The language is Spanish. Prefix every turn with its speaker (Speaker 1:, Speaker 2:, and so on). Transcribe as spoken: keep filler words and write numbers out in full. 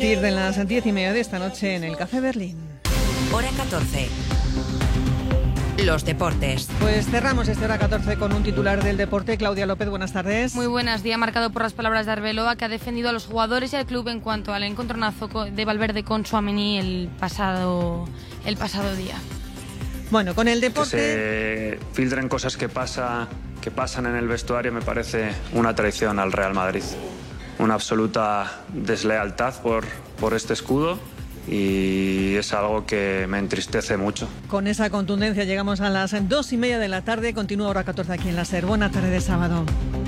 Speaker 1: partir de las diez y media de esta noche en el Café Berlín.
Speaker 2: Hora catorce. Los deportes.
Speaker 1: Pues cerramos esta hora catorce con un titular del deporte. Claudia López, buenas tardes.
Speaker 3: Muy buenas, día marcado por las palabras de Arbeloa, que ha defendido a los jugadores y al club en cuanto al encontronazo de Valverde con Tchouaméni el pasado, el pasado día.
Speaker 1: Bueno, con el deporte...
Speaker 4: Que se filtren cosas que, pasa, que pasan en el vestuario me parece una traición al Real Madrid. Una absoluta deslealtad por, por este escudo. Y es algo que me entristece mucho.
Speaker 1: Con esa contundencia llegamos a las dos y media de la tarde. Continúa Hora catorce aquí en la SER. Buena tarde de sábado.